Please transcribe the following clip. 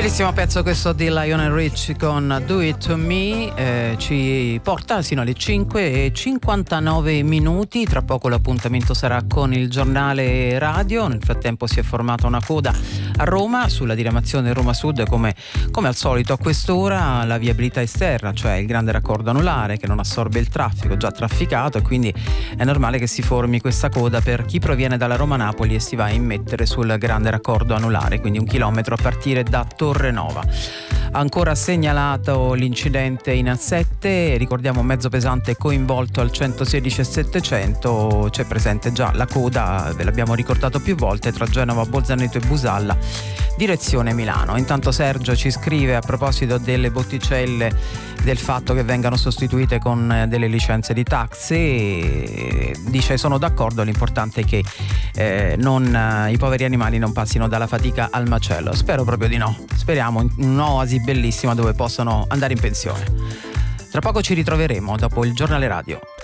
Bellissimo pezzo questo di Lionel Richie con Do It To Me, ci porta sino alle 5:59. Tra poco l'appuntamento sarà con il giornale radio. Nel frattempo si è formata una coda a Roma sulla diramazione Roma Sud, come al solito a quest'ora. La viabilità esterna, cioè il grande raccordo anulare che non assorbe il traffico già trafficato, e quindi è normale che si formi questa coda per chi proviene dalla Roma-Napoli e si va a immettere sul grande raccordo anulare, quindi 1 chilometro a partire da Torrenova. Ancora segnalato l'incidente in A7, ricordiamo mezzo pesante coinvolto al 116 e 700, c'è presente già la coda, ve l'abbiamo ricordato più volte, tra Genova, Bolzaneto e Busalla, direzione Milano. Intanto Sergio ci scrive a proposito delle botticelle, del fatto che vengano sostituite con delle licenze di taxi, dice sono d'accordo, l'importante è che i poveri animali non passino dalla fatica al macello. Spero proprio di no, speriamo in un'oasi bellissima dove possano andare in pensione. Tra poco ci ritroveremo dopo il giornale radio.